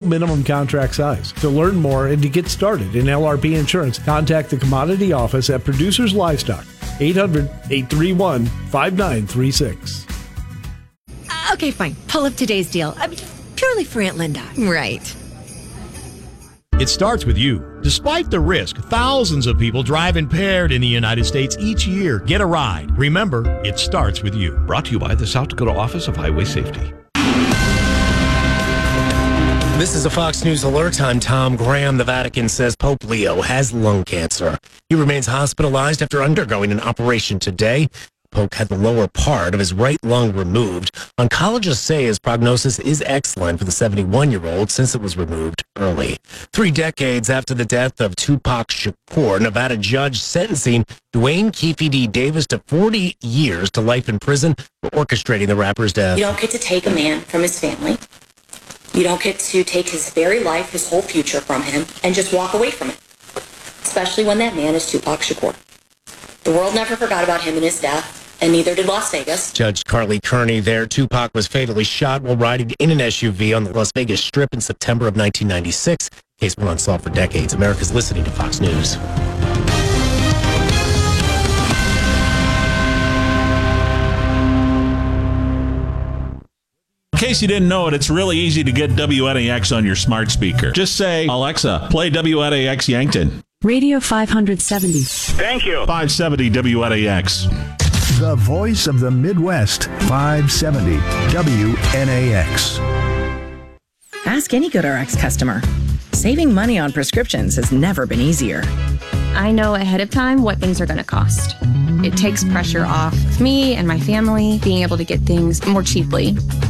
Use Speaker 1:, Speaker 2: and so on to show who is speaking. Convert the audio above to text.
Speaker 1: minimum contract size. To learn more and to get started in LRP insurance, contact the Commodity Office at Producers Livestock, 800-831-5936.
Speaker 2: Okay, fine. Pull up today's deal. I mean, purely for Aunt Linda.
Speaker 3: Right.
Speaker 4: It starts with you. Despite the risk, thousands of people drive impaired in the United States each year. Get a ride. Remember, it starts with you.
Speaker 5: Brought to you by the South Dakota Office of Highway Safety.
Speaker 6: This is a Fox News alert. I'm Tom Graham. The Vatican says Pope Leo has lung cancer. He remains hospitalized after undergoing an operation today. Pope had the lower part of his right lung removed. Oncologists say his prognosis is excellent for the 71-year-old since it was removed early. 3 decades after the death of Tupac Shakur, Nevada judge sentencing Dwayne Keefe D. Davis to 40 years to life in prison for orchestrating the rapper's death.
Speaker 7: You don't get to take a man from his family. You don't get to take his very life, his whole future from him, and just walk away from it. Especially when that man is Tupac Shakur. The world never forgot about him and his death, and neither did Las Vegas.
Speaker 6: Judge Carly Kearney there. Tupac was fatally shot while riding in an SUV on the Las Vegas Strip in September of 1996. Case went unsolved for decades. America's listening to Fox News.
Speaker 8: In case you didn't know it, it's really easy to get WNAX on your smart speaker. Just say, Alexa, play WNAX Yankton.
Speaker 9: Radio 570.
Speaker 8: Thank you. 570 WNAX.
Speaker 10: The voice of the Midwest, 570 WNAX.
Speaker 3: Ask any GoodRx customer. Saving money on prescriptions has never been easier.
Speaker 11: I know ahead of time what things are going to cost. It takes pressure off me and my family being able to get things more cheaply.